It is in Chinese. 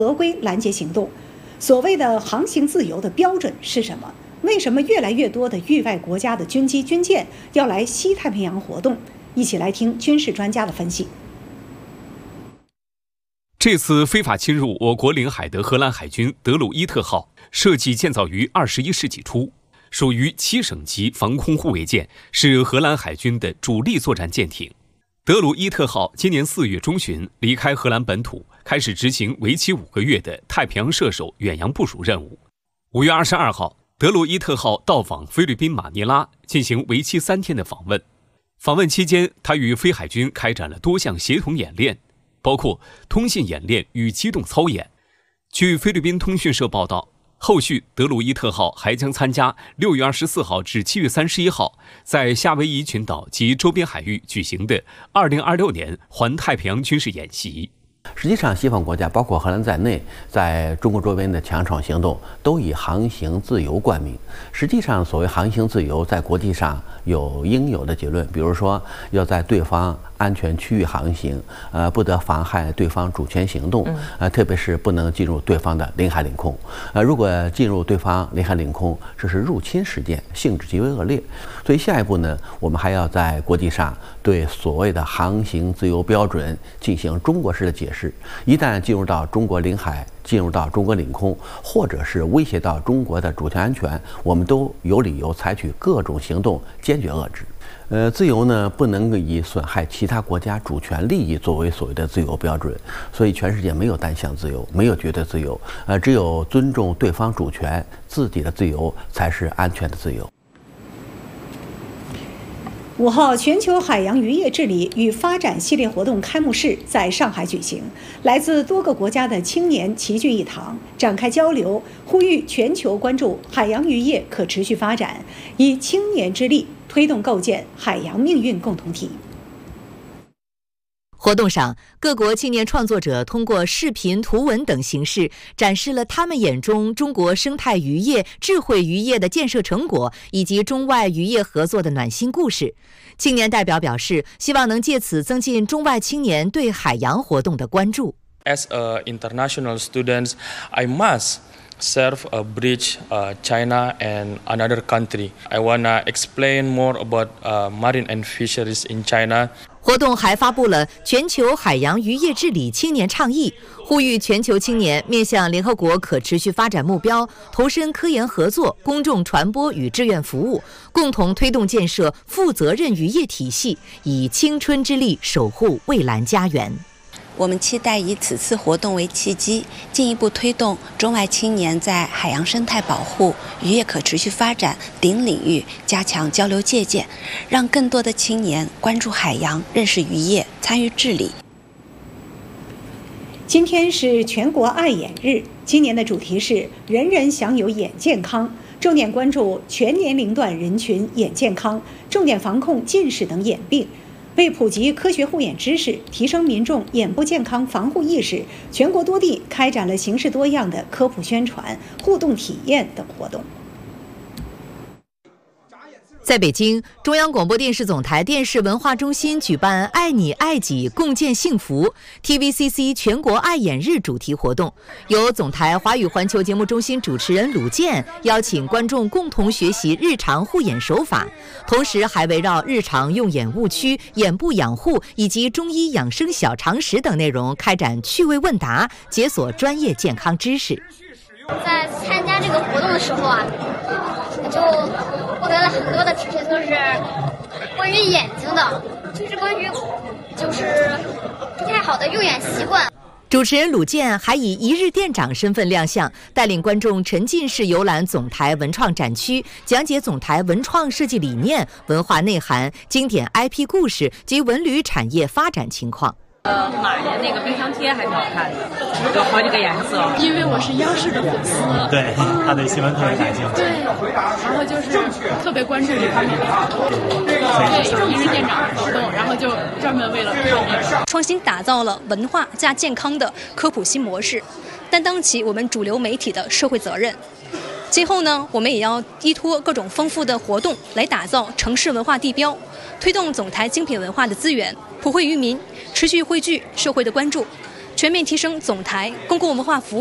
合规拦截行动。所谓的航行自由的标准是什么？为什么越来越多的域外国家的军机、军舰要来西太平洋活动？一起来听军事专家的分析。 这次非法侵入我国领海的荷兰海军德鲁伊特号，设计建造于21世纪初，属于7省级防空护卫舰，是荷兰海军的主力作战舰艇。德鲁伊特号今年4月中旬离开荷兰本土，开始执行为期5个月的太平洋射手远洋部署任务。5月22号，德鲁伊特号到访菲律宾马尼拉，进行为期3天的访问。访问期间，他与菲海军开展了多项协同演练，包括通信演练与机动操演。据菲律宾通讯社报道，后续德鲁伊特号还将参加6月24号至7月31号在夏威夷群岛及周边海域举行的2026年环太平洋军事演习。 实际上，西方国家包括荷兰在内，在中国周边的强闯行动都以航行自由冠名。实际上，所谓航行自由，在国际上有应有的结论，比如说要在对方安全区域航行，不得妨害对方主权行动，特别是不能进入对方的领海领空。如果进入对方领海领空，这是入侵事件，性质极为恶劣。所以下一步呢，我们还要在国际上对所谓的航行自由标准进行中国式的解释。一旦进入到中国领海，进入到中国领空，或者是威胁到中国的主权安全，我们都有理由采取各种行动，坚决遏制。自由呢，不能以损害其他国家主权利益作为所谓的自由标准，所以全世界没有单向自由，没有绝对自由，只有尊重对方主权，自己的自由才是安全的自由。 5号全球海洋渔业治理与发展系列活动开幕式在上海举行，来自多个国家的青年齐聚一堂，展开交流，呼吁全球关注海洋渔业可持续发展，以青年之力推动构建海洋命运共同体。 活动上，各国青年创作者通过视频、图文等形式展示了他们眼中中国生态渔业、智慧渔业的建设成果，以及中外渔业合作的暖心故事。青年代表表示，希望能借此增进中外青年对海洋活动的关注。 As an international student, I must serve a bridge China and another country. I wanna explain more about marine and fisheries in China. 活动还发布了全球海洋渔业治理青年倡议，呼吁全球青年面向联合国可持续发展目标，投身科研合作、公众传播与志愿服务，共同推动建设负责任渔业体系，以青春之力守护蔚蓝家园。 我们期待以此次活动为契机，进一步推动中外青年在海洋生态保护、渔业可持续发展等领域加强交流借鉴，让更多的青年关注海洋、认识渔业、参与治理。 今天是全国爱眼日，今年的主题是人人享有眼健康，重点关注全年龄段人群眼健康，重点防控近视等眼病。为普及科学护眼知识，提升民众眼部健康防护意识，全国多地开展了形式多样的科普宣传、互动体验等活动。 在北京，中央广播电视总台电视文化中心举办“爱你爱己，共建幸福 ”TVCC 全国爱眼日主题活动，由总台华语环球节目中心主持人鲁健邀请观众共同学习日常护眼手法，同时还围绕日常用眼误区、眼部养护以及中医养生小常识等内容开展趣味问答，解锁专业健康知识。 在参加这个活动的时候啊，就获得了很多的知识，都是关于眼睛的，就是关于不太好的用眼习惯。 主持人鲁健还以一日店长身份亮相，带领观众沉浸式游览总台文创展区，讲解总台文创设计理念、文化内涵、经典 IP 故事及文旅产业发展情况。 买的那个冰箱贴还挺好看的，有好几个颜色。 因为我是央视的粉丝， 对他对新闻特别感兴趣， 对，然后就是特别关注这方面的活动，对，一日店长活动，然后就专门为了看这个， 创新打造了文化加健康的科普新模式，担当起我们主流媒体的社会责任。今后呢，我们也要依托各种丰富的活动来打造城市文化地标，推动总台精品文化的资源普惠于民，持续汇聚社会的关注， 全面提升总台公共文化服务